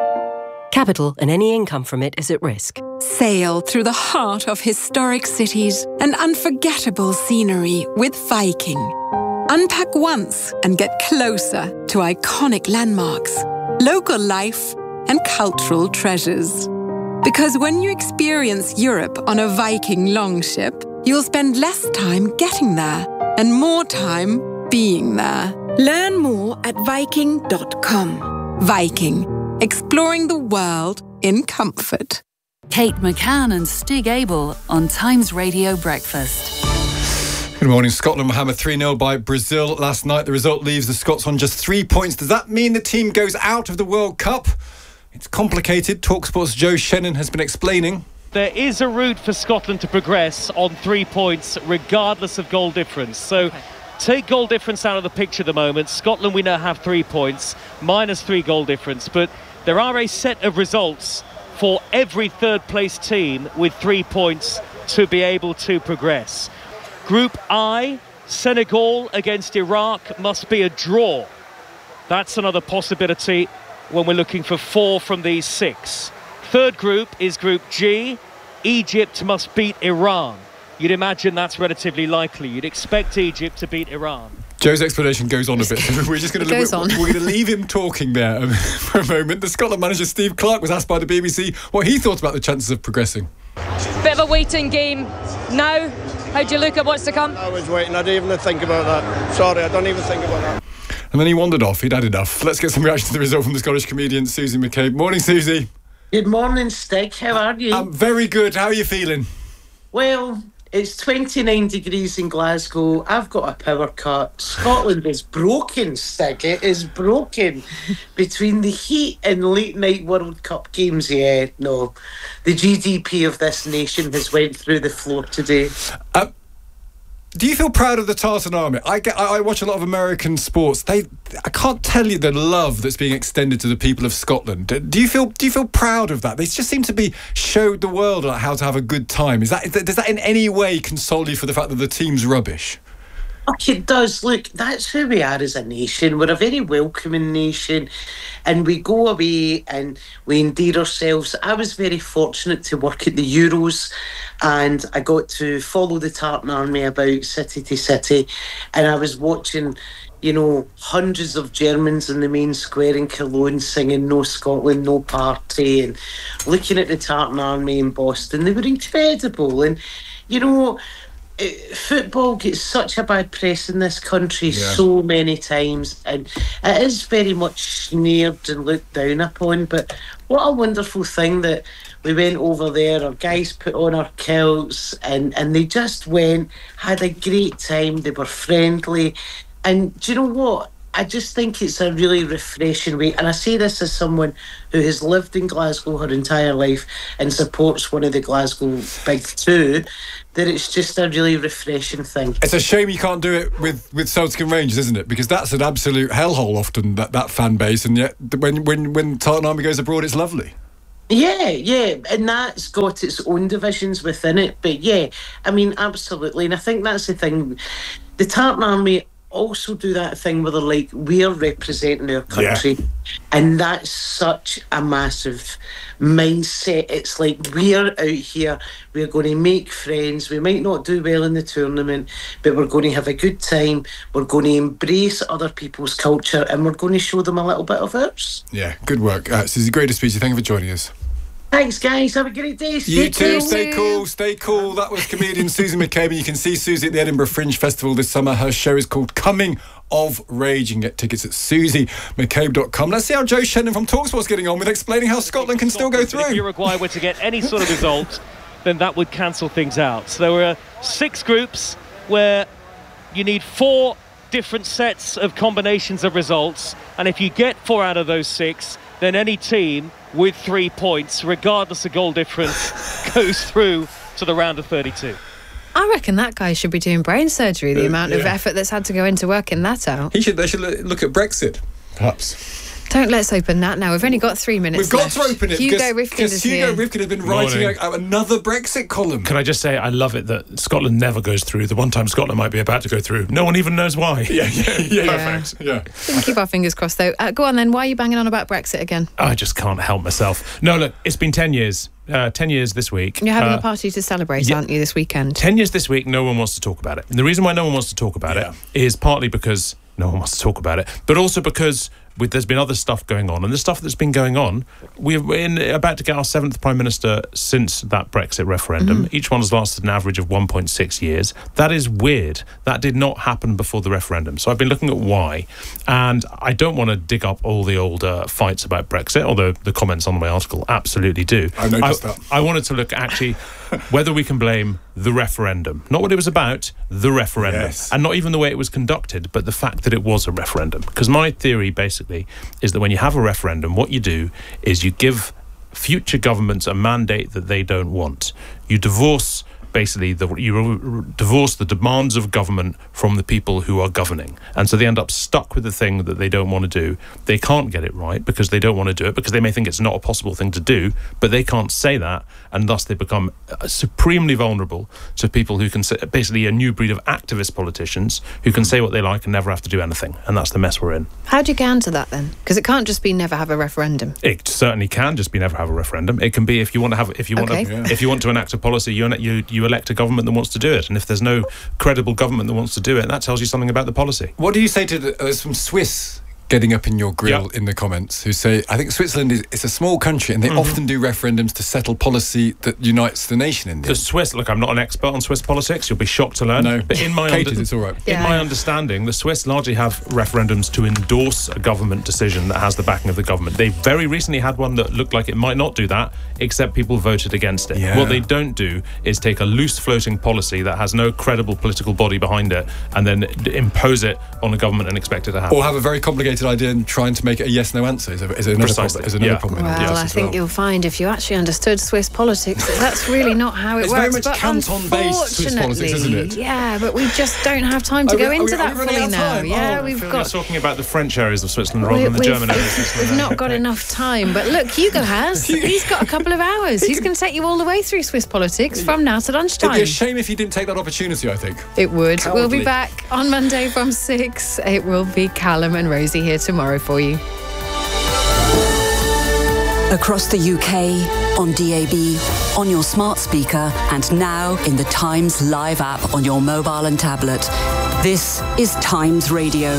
Capital and any income from it is at risk. Sail through the heart of historic cities and unforgettable scenery with Viking. Unpack once and get closer to iconic landmarks, local life, and cultural treasures. Because when you experience Europe on a Viking longship, you'll spend less time getting there and more time being there. Learn more at viking dot com. Viking, exploring the world in comfort. Kate McCann and Stig Abel on Times Radio Breakfast. Good morning. Scotland were hammered three nil by Brazil last night. The result leaves the Scots on just three points. Does that mean the team goes out of the World Cup? It's complicated. TalkSport's Joe Shannon has been explaining. There is a route for Scotland to progress on three points, regardless of goal difference. So okay. Take goal difference out of the picture at the moment. Scotland, we now have three points, minus three goal difference. But there are a set of results for every third-place team with three points to be able to progress. Group I, Senegal against Iraq must be a draw. That's another possibility when we're looking for four from these six. Third group is Group G. Egypt must beat Iran. You'd imagine that's relatively likely. You'd expect Egypt to beat Iran. Joe's explanation goes on a bit. We're just going to goes we're, on. we're going to leave him talking there um, for a moment. The Scotland manager Steve Clarke was asked by the B B C what he thought about the chances of progressing. Bit of a waiting game now. How do you look at what's to come? I was waiting. I didn't even think about that. Sorry, I don't even think about that. And then he wandered off. He'd had enough. Let's get some reaction to the result from the Scottish comedian Susie McCabe. Morning, Susie. Good morning, Stig. How are you? I'm very good. How are you feeling? Well, it's twenty-nine degrees in Glasgow. I've got a power cut. Scotland is broken, Stig. It is broken. Between the heat and late night World Cup games, yeah, no. The G D P of this nation has went through the floor today. Uh, Do you feel proud of the Tartan Army? I, get, I, I watch a lot of American sports. They, I can't tell you the love that's being extended to the people of Scotland. Do you feel Do you feel proud of that? They just seem to be showed the world like how to have a good time. Is that does that in any way console you for the fact that the team's rubbish? Okay, it does. Look, that's who we are as a nation. We're a very welcoming nation, and we go away and we endear ourselves. I was very fortunate to work at the Euros, and I got to follow the Tartan Army about city to city, and I was watching, you know, hundreds of Germans in the main square in Cologne singing "No Scotland, No Party," and looking at the Tartan Army in Boston. They were incredible, and you know, football gets such a bad press in this country yeah. so many times, and it is very much sneered and looked down upon. But what a wonderful thing that we went over there. Our guys put on our kilts, and, and they just went, had a great time. They were friendly. And do you know what? I just think it's a really refreshing way, and I say this as someone who has lived in Glasgow her entire life and supports one of the Glasgow Big Two, that it's just a really refreshing thing. It's a shame you can't do it with, with Celtic Rangers, isn't it? Because that's an absolute hellhole often, that, that fan base, and yet when, when, when Tartan Army goes abroad, it's lovely. Yeah, yeah, and that's got its own divisions within it, but yeah, I mean, absolutely, and I think that's the thing. The Tartan Army also do that thing where they're like, we're representing our country, yeah. and that's such a massive mindset. It's like, we're out here, we're going to make friends, we might not do well in the tournament, but we're going to have a good time, we're going to embrace other people's culture, and we're going to show them a little bit of ours. Yeah, good work. Uh, Susie, great to speak to you. Thank you for joining us. Thanks, guys. Have a great day. Stay You too. cool. Stay cool. Stay cool. That was comedian Susie McCabe, and you can see Susie at the Edinburgh Fringe Festival this summer. Her show is called Coming of Rage. You can get tickets at susie mccabe dot com. Let's see how Joe Shenton from TalkSport's getting on with explaining how Scotland can still go through. If Uruguay were to get any sort of result, then that would cancel things out. So there were six groups where you need four different sets of combinations of results, and if you get four out of those six, then any team with three points, regardless of goal difference, goes through to the round of thirty-two. I reckon that guy should be doing brain surgery, the uh, amount yeah. of effort that's had to go into working that out. He should. They should look at Brexit, perhaps. Don't let's open that now. We've only got three minutes We've got left. to open it Hugo because, Rifkin is Hugo here. Rifkin has been writing a, a, another Brexit column. Can I just say, I love it that Scotland never goes through. The one time Scotland might be about to go through, no one even knows why. Yeah, yeah, yeah. yeah. Perfect. Yeah. We can keep our fingers crossed, though. Uh, go on, then. Why are you banging on about Brexit again? I just can't help myself. No, look, it's been ten years. Uh, ten years this week. You're having uh, a party to celebrate, yeah, aren't you, this weekend? ten years this week, no one wants to talk about it. And the reason why no one wants to talk about yeah. it is partly because no one wants to talk about it, but also because with, there's been other stuff going on. And the stuff that's been going on, we're in, about to get our seventh Prime Minister since that Brexit referendum. Mm-hmm. Each one has lasted an average of one point six years. That is weird. That did not happen before the referendum. So I've been looking at why. And I don't want to dig up all the old uh, fights about Brexit, although the comments on my article absolutely do. I noticed I, that. I wanted to look at actually whether we can blame the referendum. Not what it was about, the referendum. Yes. And not even the way it was conducted, but the fact that it was a referendum. Because my theory, basically, is that when you have a referendum, what you do is you give future governments a mandate that they don't want. You divorce, basically, the, you divorce the demands of government from the people who are governing. And so they end up stuck with the thing that they don't want to do. They can't get it right because they don't want to do it, because they may think it's not a possible thing to do, but they can't say that, and thus they become supremely vulnerable to people who can say, basically a new breed of activist politicians who can say what they like and never have to do anything. And that's the mess we're in. How do you counter that then? Because it can't just be never have a referendum. It certainly can just be never have a referendum. It can be if you want to have, if you want okay. to, yeah. if you want to enact a policy, you, you you elect a government that wants to do it. And if there's no credible government that wants to do it, that tells you something about the policy. What do you say to the, uh, some Swiss getting up in your grill yep. in the comments who say, I think Switzerland is it's a small country and they mm-hmm. often do referendums to settle policy that unites the nation in the The Swiss, look, I'm not an expert on Swiss politics, you'll be shocked to learn. No, but in my, Kate under, is, it's all right. in yeah. my understanding, the Swiss largely have referendums to endorse a government decision that has the backing of the government. They very recently had one that looked like it might not do that, except people voted against it. Yeah. What they don't do is take a loose floating policy that has no credible political body behind it and then d- impose it on a government and expect it to happen. Or have a very complicated complicated idea and trying to make it a yes-no answer is, a, is another Precisely. problem. Is another Yeah. problem. Well, yes, I as think well. you'll find if you actually understood Swiss politics that that's really not how it It's works. very much but canton-based Swiss politics, isn't it? Yeah, but we just don't have time to Are we- go are into we- are that we running fully out of now. time? Yeah, Oh, I we've I feel got. you're talking about the French areas of Switzerland rather than the We've, German areas of we've, Switzerland. we've not got enough time, but look, Hugo has. He's got a couple of hours. He's going to take you all the way through Swiss politics from now to It'd lunchtime. be a shame if you didn't take that opportunity, I think. It would. We'll Cowardly. be back on Monday from six. It will be Callum and Rosie here tomorrow for you. Across the U K, on D A B, on your smart speaker, and now in the Times Live app on your mobile and tablet. This is Times Radio.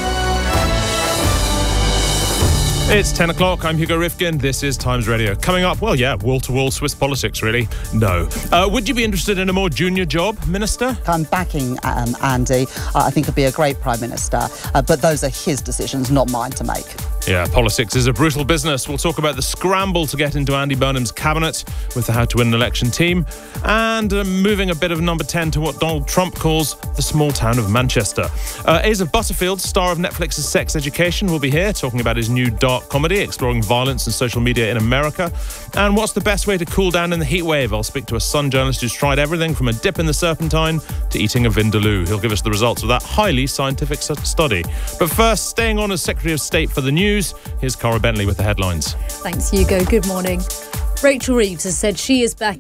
It's ten o'clock. I'm Hugo Rifkin. This is Times Radio. Coming up, well, yeah, wall-to-wall Swiss politics, really. No. Uh, would you be interested in a more junior job, Minister? I'm backing um, Andy. Uh, I think he'd be a great Prime Minister, uh, but those are his decisions, not mine to make. Yeah, politics is a brutal business. We'll talk about the scramble to get into Andy Burnham's cabinet with the How to Win an Election team, and uh, moving a bit of number ten to what Donald Trump calls the small town of Manchester. Uh, Asa Butterfield, star of Netflix's Sex Education, will be here talking about his new dark comedy exploring violence and social media in America. And what's the best way to cool down in the heat wave? I'll speak to a Sun journalist who's tried everything from a dip in the Serpentine to eating a Vindaloo. He'll give us the results of that highly scientific study. But first, staying on as Secretary of State for the News, here's Cara Bentley with the headlines. Thanks, Hugo. Good morning. Rachel Reeves has said she is back